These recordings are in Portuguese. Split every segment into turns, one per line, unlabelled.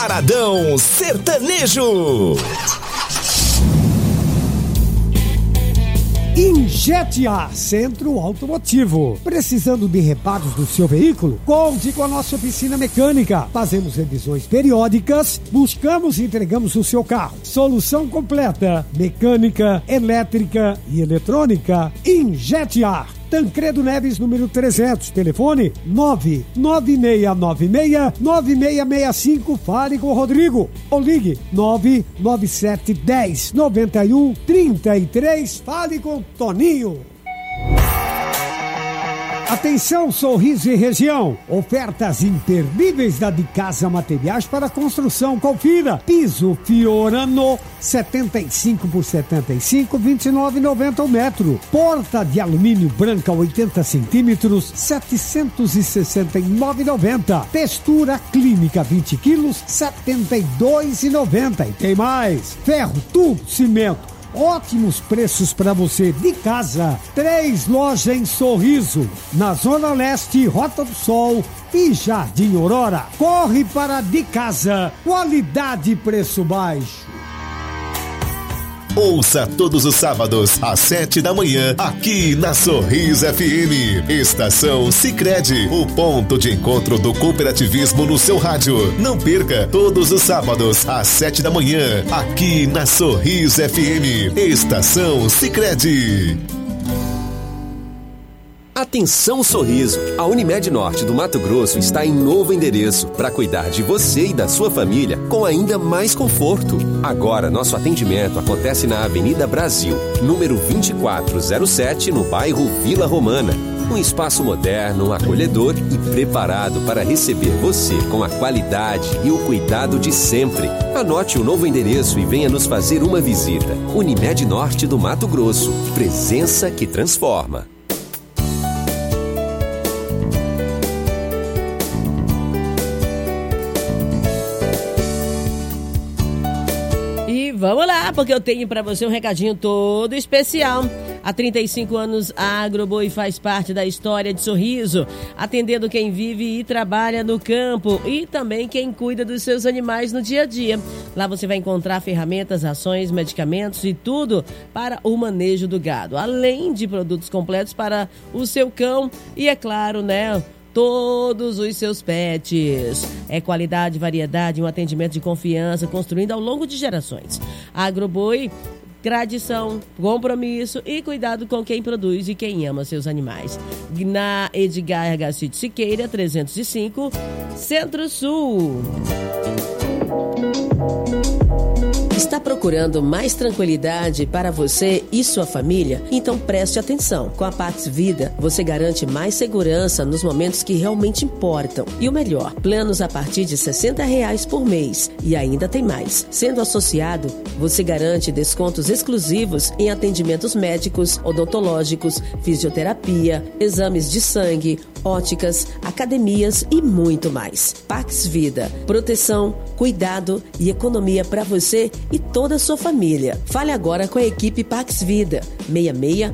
Paradão Sertanejo.
Injetia Centro Automotivo. Precisando de reparos do seu veículo? Conte com a nossa oficina mecânica. Fazemos revisões periódicas, buscamos e entregamos o seu carro. Solução completa: mecânica, elétrica e eletrônica. Injetia. Tancredo Neves, número 300, telefone 99696-9665, fale com o Rodrigo, ou ligue 99710-9133, fale com o Toninho. Atenção, Sorriso e região, ofertas imperdíveis da De Casa Materiais para construção. Confira: piso Fiorano 75 por 75, R$29,90 o metro. Porta de alumínio branca 80 centímetros, R$769,90. Textura clínica 20 quilos, R$72,90. E tem mais: ferro, tubo, cimento. Ótimos preços para você. De Casa, 3 lojas em Sorriso, na Zona Leste, Rota do Sol e Jardim Aurora. Corre para De Casa, qualidade e preço baixo.
Ouça todos os sábados às 7 da manhã aqui na Sorriso FM. Estação Sicredi, o ponto de encontro do cooperativismo no seu rádio. Não perca, todos os sábados às 7 da manhã aqui na Sorriso FM. Estação Sicredi.
Atenção, Sorriso! A Unimed Norte do Mato Grosso está em novo endereço para cuidar de você e da sua família com ainda mais conforto. Agora, nosso atendimento acontece na Avenida Brasil, número 2407, no bairro Vila Romana. Um espaço moderno, acolhedor e preparado para receber você com a qualidade e o cuidado de sempre. Anote o novo endereço e venha nos fazer uma visita. Unimed Norte do Mato Grosso. Presença que transforma.
Vamos lá, porque eu tenho para você um recadinho todo especial. Há 35 anos, a Agroboi faz parte da história de Sorriso, atendendo quem vive e trabalha no campo e também quem cuida dos seus animais no dia a dia. Lá você vai encontrar ferramentas, rações, medicamentos e tudo para o manejo do gado, além de produtos completos para o seu cão e, é claro, né, todos os seus pets. É qualidade, variedade e um atendimento de confiança construindo ao longo de gerações. A Agroboi, tradição, compromisso e cuidado com quem produz e quem ama seus animais. Na Edgar Gacite Siqueira, 305, Centro-Sul. Está procurando mais tranquilidade para você e sua família? Então preste atenção. Com a Pax Vida, você garante mais segurança nos momentos que realmente importam. E o melhor, planos a partir de R$60 por mês. E ainda tem mais. Sendo associado, você garante descontos exclusivos em atendimentos médicos, odontológicos, fisioterapia, exames de sangue, óticas, academias e muito mais. Pax Vida, proteção, cuidado e economia para você e toda a sua família. Fale agora com a equipe Pax Vida, 66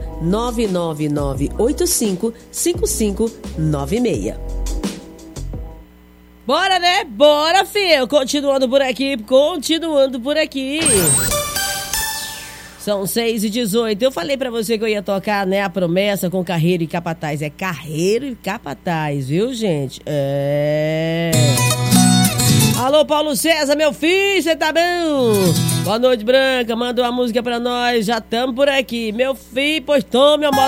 99985 5596. Bora, né? Bora, filho! Continuando por aqui. São 6h18. Eu falei pra você que eu ia tocar, né, a promessa com Carreiro e Capataz. É Carreiro e Capataz, viu, gente? Alô, Paulo César, meu filho, você tá bom? Boa noite, Branca. Manda uma música pra nós. Já estamos por aqui. Meu filho, pois tome a moto.